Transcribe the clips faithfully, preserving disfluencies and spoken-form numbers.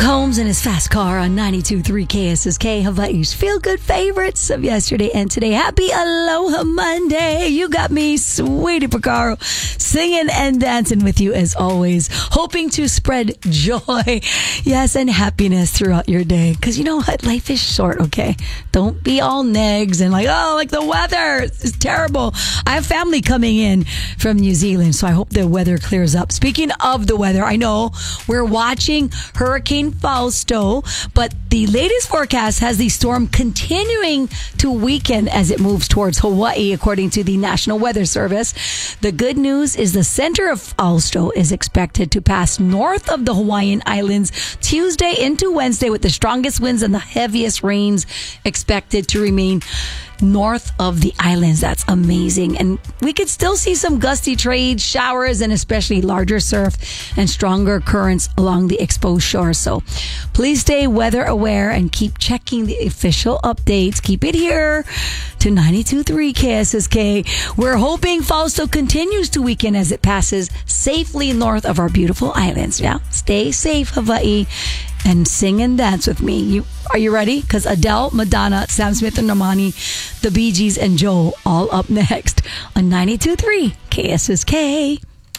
Combs and his fast car on ninety-two point three K S S K, Hawaii's feel-good favorites of yesterday and today. Happy Aloha Monday. You got me, Sweetie Picaro, singing and dancing with you as always, hoping to spread joy, yes, and happiness throughout your day. Because you know what? Life is short, okay? Don't be all negs and like, oh, like the weather is terrible. I have family coming in from New Zealand, so I hope the weather clears up. Speaking of the weather, I know we're watching Hurricane Fausto, but the latest forecast has the storm continuing to weaken as it moves towards Hawaii, according to the National Weather Service. The good news is the center of Fausto is expected to pass north of the Hawaiian Islands Tuesday into Wednesday, with the strongest winds and the heaviest rains expected to remain north of the islands. That's amazing. And we could still see some gusty trade showers and especially larger surf and stronger currents along the exposed shore. So please stay weather aware and keep checking the official updates. Keep it here to ninety-two point three K S S K. We're hoping Fausto continues to weaken as it passes safely north of our beautiful islands. Yeah, stay safe, Hawaii, and sing and dance with me. You are you ready? Because Adele, Madonna, Sam Smith and Normani, the Bee Gees, and Joel all up next on ninety-two point three K S S K.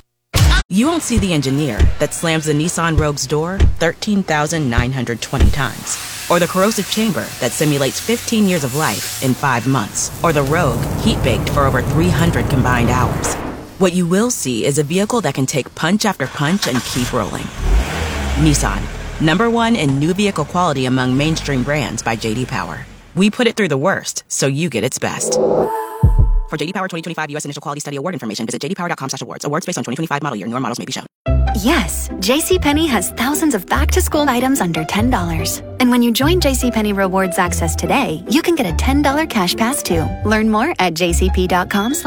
You won't see the engineer that slams the Nissan Rogue's door thirteen thousand nine hundred twenty times, or the corrosive chamber that simulates fifteen years of life in five months, or the Rogue heat-baked for over three hundred combined hours. What you will see is a vehicle that can take punch after punch and keep rolling. Nissan. Number one in new vehicle quality among mainstream brands by J D Power. We put it through the worst, so you get its best. For J D Power twenty twenty-five U S Initial Quality Study Award information, visit j d power dot com slash awards. Awards based on twenty twenty-five model year. Newer models may be shown. Yes, JCPenney has thousands of back-to-school items under ten dollars. And when you join JCPenney Rewards Access today, you can get a ten dollars cash pass too. Learn more at j c p dot com slash